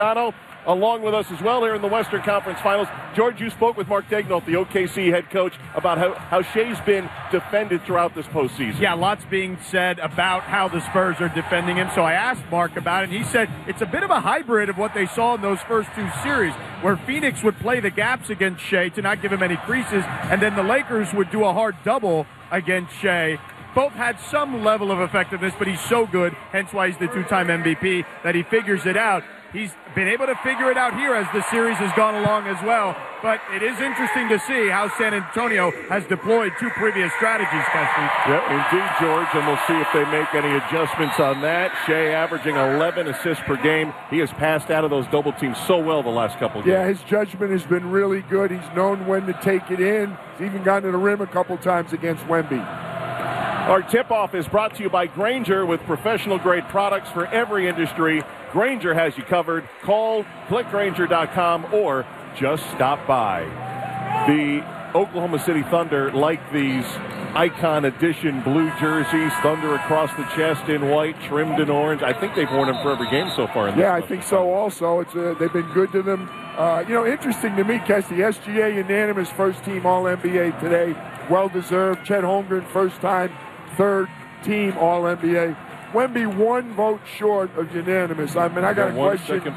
along with us as well here in the Western Conference Finals. George, you spoke with Mark Daigneault, the OKC head coach, about how Shai's been defended throughout this postseason. Yeah, lots being said about how the Spurs are defending him. So I asked Mark about it, and he said it's a bit of a hybrid of what they saw in those first two series, where Phoenix would play the gaps against Shai to not give him any creases, and then the Lakers would do a hard double against Shai. Both had some level of effectiveness, but he's so good, hence why he's the two-time MVP, that he figures it out. He's been able to figure it out here as the series has gone along as well. But it is interesting to see how San Antonio has deployed two previous strategies, Kesty. Yeah, indeed, George, and we'll see if they make any adjustments on that. Shai averaging 11 assists per game. He has passed out of those double teams so well the last couple of games. Yeah, his judgment has been really good. He's known when to take it in. He's even gotten to the rim a couple times against Wemby. Our tip-off is brought to you by Grainger, with professional-grade products for every industry. Grainger has you covered. Call, click Grainger.com, or just stop by. The Oklahoma City Thunder like these Icon Edition blue jerseys, Thunder across the chest in white, trimmed in orange. I think they've worn them for every game so far. Yeah, I think so also. They've been good to them. Interesting to me, Kesty, SGA unanimous first-team All-NBA today. Well-deserved. Chet Holmgren, first-time, third-team All-NBA. Wemby 1 vote short of unanimous. I mean, I got to question the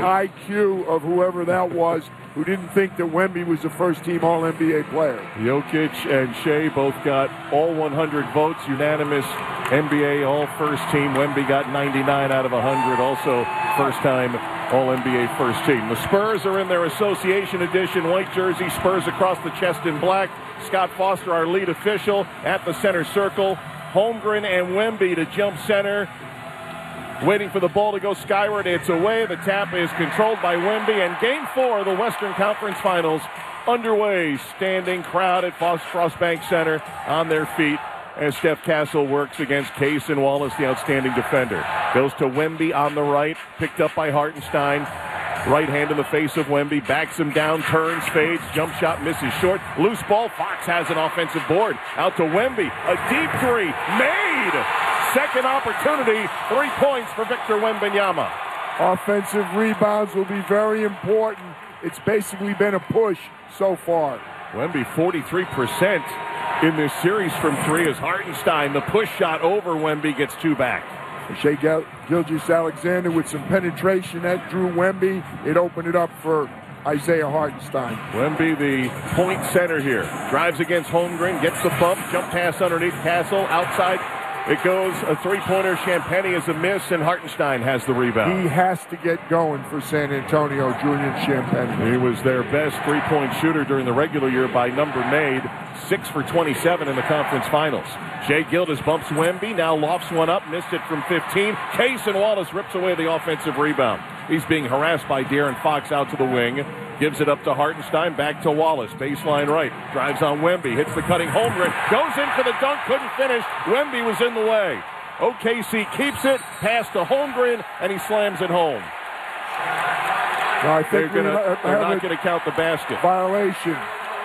IQ of whoever that was who didn't think that Wemby was a first-team All-NBA player. Jokic and Shai both got all 100 votes, unanimous NBA All-First Team. Wemby got 99 out of 100, also first-time All-NBA First Team. The Spurs are in their Association Edition white jersey, Spurs across the chest in black. Scott Foster, our lead official, at the center circle. Holmgren and Wemby to jump center. Waiting for the ball to go skyward. It's away. The tap is controlled by Wemby. And Game 4 of the Western Conference Finals underway. Standing crowd at Frost Bank Center on their feet as Steph Castle works against Cason Wallace, the outstanding defender. Goes to Wemby on the right. Picked up by Hartenstein. Right hand in the face of Wemby. Backs him down. Turns, fades. Jump shot misses short. Loose ball. Fox has an offensive board. Out to Wemby. A deep three. Made! Second opportunity. 3 points for Victor Wembanyama. Offensive rebounds will be very important. It's basically been a push so far. Wemby 43% in this series from three as Hartenstein, the push shot over Wemby, gets 2 back. Shai Gilgeous-Alexander with some penetration that drew Wemby. It opened it up for Isaiah Hartenstein. Wemby, the point center here. Drives against Holmgren, gets the bump, jump pass underneath Castle, outside. It goes a three-pointer. Champagny is a miss, and Hartenstein has the rebound. He has to get going for San Antonio, Julian Champagny. He was their best three-point shooter during the regular year by number made. 6 for 27 in the conference finals. Shai Gilgeous bumps Wemby, now lofts one up, missed it from 15. Cason Wallace rips away the offensive rebound. He's being harassed by De'Aaron Fox out to the wing. Gives it up to Hartenstein, back to Wallace. Baseline right. Drives on Wemby. Hits the cutting Holmgren. Goes in for the dunk. Couldn't finish. Wemby was in the way. OKC keeps it. Pass to Holmgren, and he slams it home. No, I think they're not going to count the basket. Violation.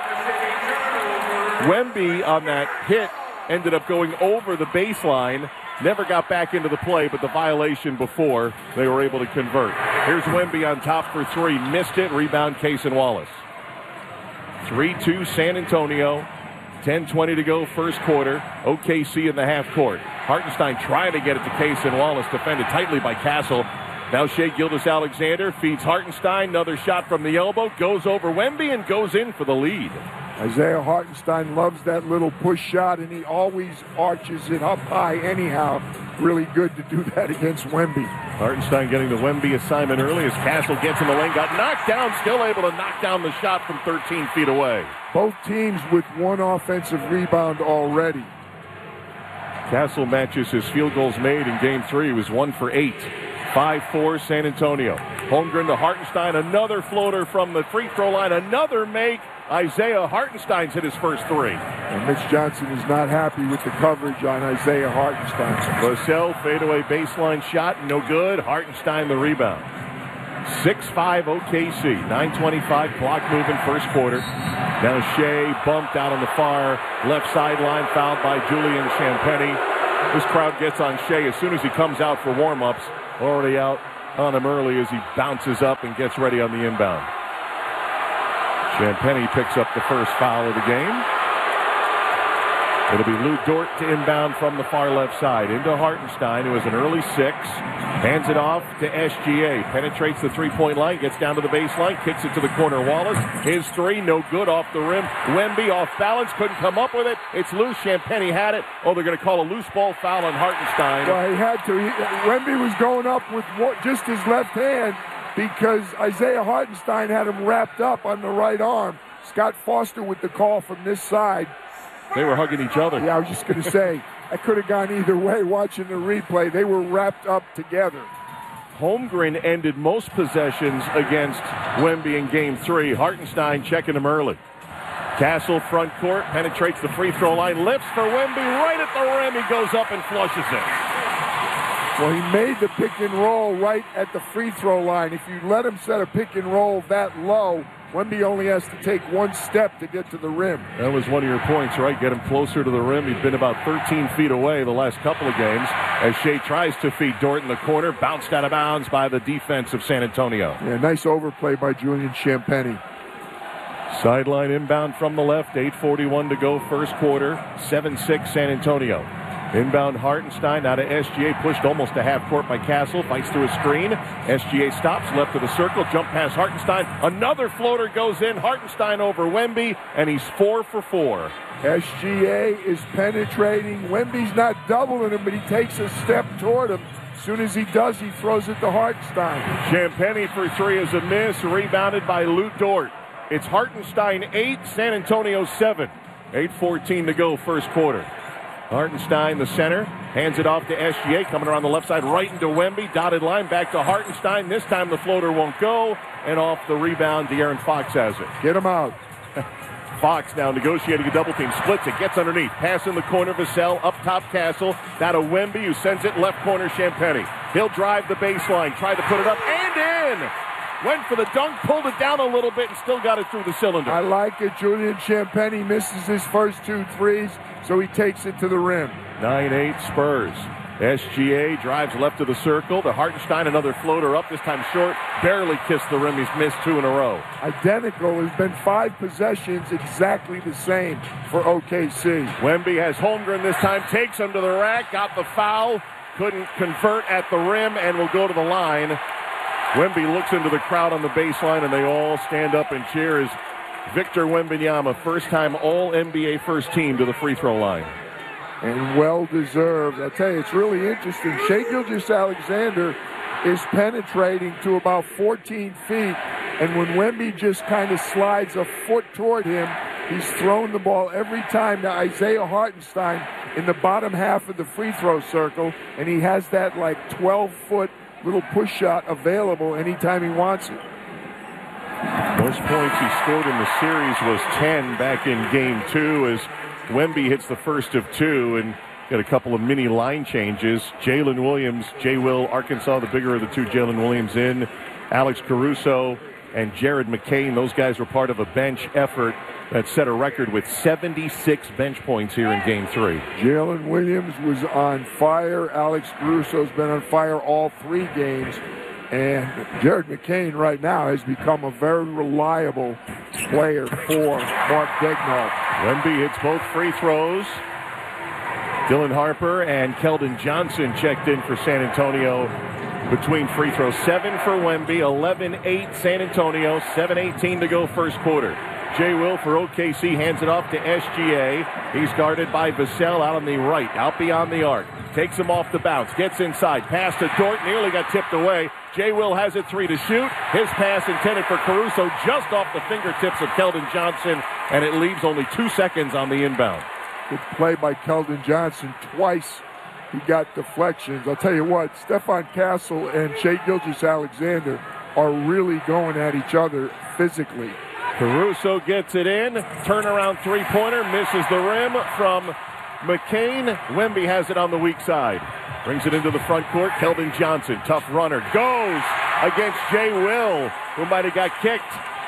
Wemby on that hit ended up going over the baseline. Never got back into the play, but the violation before they were able to convert. Here's Wemby on top for 3. Missed it. Rebound, Cason Wallace. 3-2 San Antonio. 10:20 to go first quarter. OKC in the half court. Hartenstein trying to get it to Cason Wallace. Defended tightly by Castle. Now Shai Gilgeous-Alexander feeds Hartenstein. Another shot from the elbow. Goes over Wemby and goes in for the lead. Isaiah Hartenstein loves that little push shot, and he always arches it up high anyhow. Really good to do that against Wemby. Hartenstein getting the Wemby assignment early as Castle gets in the lane. Got knocked down, still able to knock down the shot from 13 feet away. Both teams with 1 offensive rebound already. Castle matches his field goals made in Game 3. He was 1 for 8. 5-4 San Antonio. Holmgren to Hartenstein. Another floater from the free throw line. Another make. Isaiah Hartenstein's hit his first 3. And Mitch Johnson is not happy with the coverage on Isaiah Hartenstein. Vassell, fadeaway baseline shot, no good. Hartenstein the rebound. 6-5 OKC. 9:25 clock moving first quarter. Now Shai bumped out on the far left sideline, fouled by Julian Champagny. This crowd gets on Shai as soon as he comes out for warm-ups. Already out on him early as he bounces up and gets ready on the inbound. Champagnie picks up the first foul of the game. It'll be Lou Dort to inbound from the far left side into Hartenstein, who has an early 6. Hands it off to SGA. Penetrates the three-point line, gets down to the baseline, kicks it to the corner. Wallace, his 3, no good, off the rim. Wemby off balance, couldn't come up with it. It's loose. Champagnie had it. Oh, they're going to call a loose ball foul on Hartenstein. Well, he had to. Wemby was going up with just his left hand because Isaiah Hartenstein had him wrapped up on the right arm. Scott Foster with the call from this side. They were hugging each other. Yeah, I was just going to say, I could have gone either way watching the replay. They were wrapped up together. Holmgren ended most possessions against Wemby in Game 3. Hartenstein checking him early. Castle front court, penetrates the free throw line, lifts for Wemby right at the rim. He goes up and flushes it. Well, he made the pick and roll right at the free throw line. If you let him set a pick and roll that low, Wemby only has to take one step to get to the rim. That was one of your points, right? Get him closer to the rim. He'd been about 13 feet away the last couple of games as Shea tries to feed Dort in the corner. Bounced out of bounds by the defense of San Antonio. Yeah, nice overplay by Julian Champagnie. Sideline inbound from the left. 8:41 to go first quarter. 7-6 San Antonio. Inbound Hartenstein out of SGA, pushed almost to half court by Castle, fights through a screen. SGA stops, left of the circle, jump past Hartenstein. Another floater goes in, Hartenstein over Wemby, and he's 4 for 4. SGA is penetrating. Wemby's not doubling him, but he takes a step toward him. As soon as he does, he throws it to Hartenstein. Champagnie for 3 is a miss, rebounded by Lou Dort. It's Hartenstein 8, San Antonio 7. 8:14 to go first quarter. Hartenstein, the center, hands it off to SGA, coming around the left side, right into Wemby, dotted line, back to Hartenstein. This time the floater won't go, and off the rebound, De'Aaron Fox has it. Get him out. Fox now negotiating a double team, splits it, gets underneath, pass in the corner, Vassell, up top Castle, now to Wemby, who sends it left corner, Champagnie. He'll drive the baseline, try to put it up, and in! Went for the dunk, pulled it down a little bit, and still got it through the cylinder. I like it. Julian Champagnie misses his first 2 threes, so he takes it to the rim. 9-8 Spurs. SGA drives left of the circle. To Hartenstein, another floater up, this time short. Barely kissed the rim. He's missed 2 in a row. Identical. There's been 5 possessions exactly the same for OKC. Wemby has Holmgren this time. Takes him to the rack. Got the foul. Couldn't convert at the rim and will go to the line. Wemby looks into the crowd on the baseline, and they all stand up and cheer as Victor Wembanyama, first-time All-NBA first team, to the free throw line. And well-deserved. I tell you, it's really interesting. Shai Gilgeous-Alexander is penetrating to about 14 feet, and when Wemby just kind of slides a foot toward him, he's thrown the ball every time to Isaiah Hartenstein in the bottom half of the free throw circle, and he has that like 12-foot little push shot available anytime he wants it. Most points he scored in the series was 10 back in Game 2 as Wemby hits the first of 2 and got a couple of mini line changes. Jalen Williams, J. Will, Arkansas, the bigger of the 2, Jalen Williams in. Alex Caruso and Jared McCain, those guys were part of a bench effort that set a record with 76 bench points here in Game 3. Jalen Williams was on fire. Alex Caruso's been on fire all 3 games. And Jared McCain right now has become a very reliable player for Mark Daigneault. Wemby hits both free throws. Dylan Harper and Keldon Johnson checked in for San Antonio between free throws. 7 for Wemby, 11-8 San Antonio, 7:18 to go first quarter. J. Will for OKC hands it off to SGA. He's guarded by Vassell out on the right, out beyond the arc. Takes him off the bounce, gets inside, pass to Dort, nearly got tipped away. J. Will has it 3 to shoot. His pass intended for Caruso, just off the fingertips of Keldon Johnson, and it leaves only 2 seconds on the inbound. Good play by Keldon Johnson. Twice he got deflections. I'll tell you what, Stephon Castle and Shai Gilgeous-Alexander are really going at each other physically. Caruso gets it in. Turnaround three-pointer. Misses the rim from McCain. Wemby has it on the weak side. Brings it into the front court. Keldon Johnson, tough runner, goes against J. Will, who might have got kicked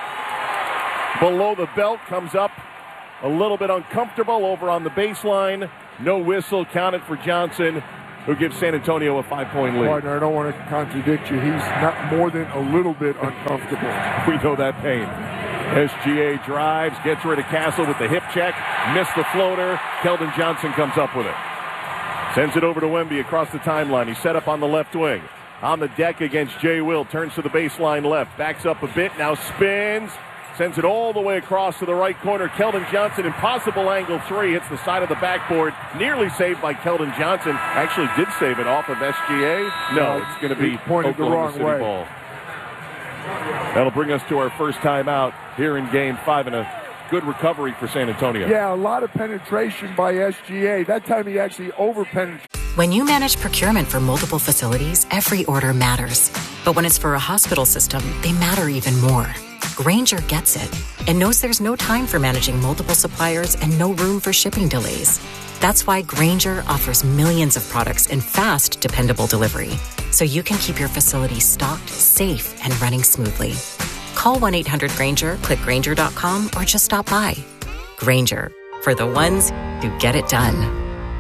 below the belt. Comes up a little bit uncomfortable over on the baseline. No whistle counted for Johnson. who gives San Antonio a 5-point lead. Partner, I don't want to contradict you. He's not more than a little bit uncomfortable. We know that pain. SGA drives, gets rid of Castle with the hip check, missed the floater. Keldon Johnson comes up with it. Sends it over to Wemby across the timeline. He's set up on the left wing. On the deck against Jay Will. Turns to the baseline left. Backs up a bit. Now spins. Sends it all the way across to the right corner. Keldon Johnson, impossible angle three. Hits the side of the backboard. Nearly saved by Keldon Johnson. Actually did save it off of SGA. No, it's going to be Oklahoma City ball. That'll bring us to our first timeout here in Game 5 and a good recovery for San Antonio. Yeah, a lot of penetration by SGA. That time he actually over-penetrated. When you manage procurement for multiple facilities, every order matters. But when it's for a hospital system, they matter even more. Grainger gets it and knows there's no time for managing multiple suppliers and no room for shipping delays. That's why Grainger offers millions of products in fast, dependable delivery, so you can keep your facility stocked, safe, and running smoothly. Call 1-800-GRAINGER, click Grainger.com, or just stop by. Grainger, for the ones who get it done.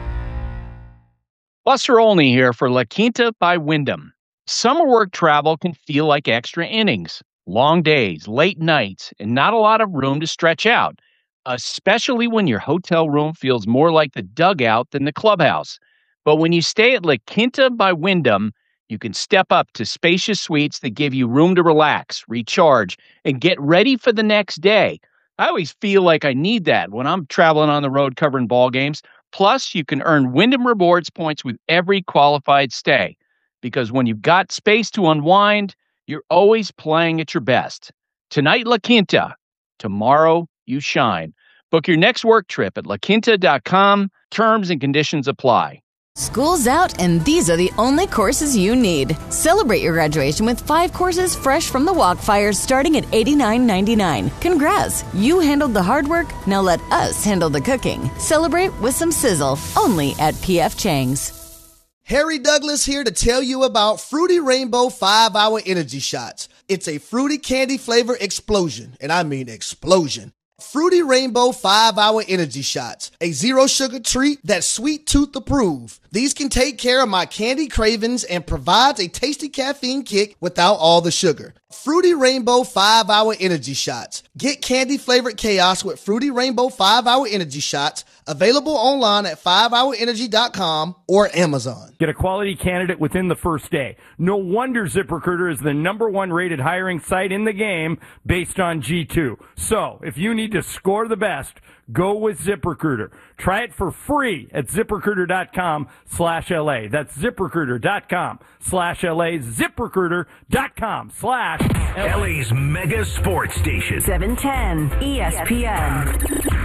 Buster Olney here for La Quinta by Wyndham. Summer work travel can feel like extra innings. Long days, late nights, and not a lot of room to stretch out, especially when your hotel room feels more like the dugout than the clubhouse. But when you stay at La Quinta by Wyndham, you can step up to spacious suites that give you room to relax, recharge, and get ready for the next day. I always feel like I need that when I'm traveling on the road covering ball games. Plus, you can earn Wyndham Rewards points with every qualified stay. Because when you've got space to unwind, you're always playing at your best. Tonight, La Quinta. Tomorrow, you shine. Book your next work trip at laquinta.com. Terms and conditions apply. School's out, and these are the only courses you need. Celebrate your graduation with 5 courses fresh from the Walkfire starting at $89.99. Congrats! You handled the hard work, now let us handle the cooking. Celebrate with some sizzle, only at P.F. Chang's. Harry Douglas here to tell you about Fruity Rainbow 5-Hour Energy Shots. It's a fruity candy flavor explosion, and I mean explosion. Fruity Rainbow 5-Hour Energy Shots, a zero-sugar treat that's sweet tooth approved. These can take care of my candy cravings and provides a tasty caffeine kick without all the sugar. Fruity Rainbow 5-Hour Energy Shots. Get candy-flavored chaos with Fruity Rainbow 5-Hour Energy Shots, available online at 5hourenergy.com or Amazon. Get a quality candidate within the first day. No wonder ZipRecruiter is the #1 rated hiring site in the game based on G2. So, if you need to score the best, go with ZipRecruiter. Try it for free at ZipRecruiter.com/LA. That's ZipRecruiter.com/LA. ZipRecruiter.com/LA. LA's mega sports station. 710 ESPN.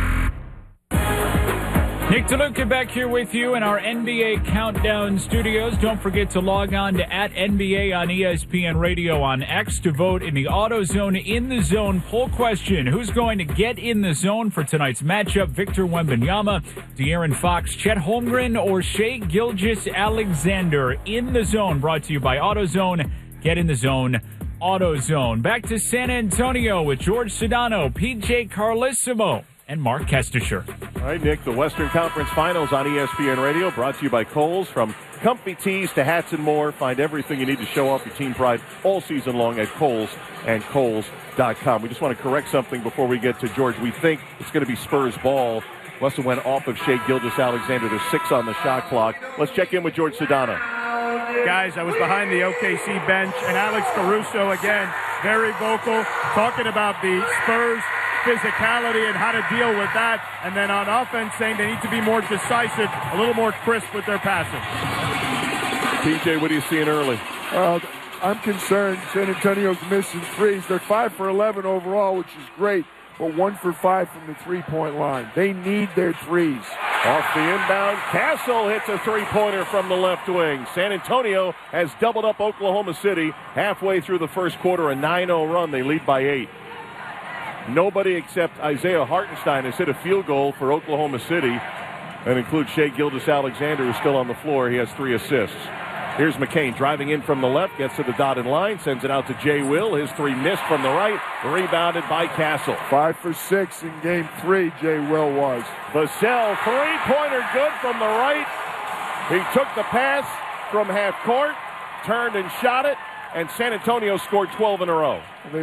Nick DeLuca back here with you in our NBA Countdown studios. Don't forget to log on to @NBA on ESPN Radio on X to vote in the AutoZone In the Zone poll question. Who's going to get in the zone for tonight's matchup? Victor Wembanyama, De'Aaron Fox, Chet Holmgren, or Shai Gilgeous-Alexander? In the Zone, brought to you by AutoZone. Get in the zone, AutoZone. Back to San Antonio with George Sedano, PJ Carlissimo, and Mark Kestisher. All right, Nick, the Western Conference Finals on ESPN Radio, brought to you by Kohl's. From comfy tees to hats and more, find everything you need to show off your team pride all season long at Kohl's and Kohl's.com. We just want to correct something before we get to George. We think it's going to be Spurs ball. Weston went off of Shai Gilgeous-Alexander. There's 6 on the shot clock. Let's check in with George Sedano. Guys, I was behind the OKC bench, and Alex Caruso, again, very vocal, talking about the Spurs' physicality and how to deal with that. And then on offense, saying they need to be more decisive, a little more crisp with their passing. PJ, what are you seeing early? I'm concerned San Antonio's missing threes. They're 5 for 11 overall, which is great, but 1 for 5 from the three-point line. They need their threes. Off the inbound, Castle hits a three-pointer from the left wing. San Antonio has doubled up Oklahoma City halfway through the first quarter, a 9-0 run. They lead by 8. Nobody except Isaiah Hartenstein has hit a field goal for Oklahoma City. That includes Shai Gilgeous-Alexander, who's still on the floor. He has 3 assists. Here's McCain driving in from the left, gets to the dotted line, sends it out to Jay Will. His 3 missed from the right, rebounded by Castle. 5 for 6 in game 3, Jay Will was. Vassell, three-pointer good from the right. He took the pass from half court, turned and shot it, and San Antonio scored 12 in a row.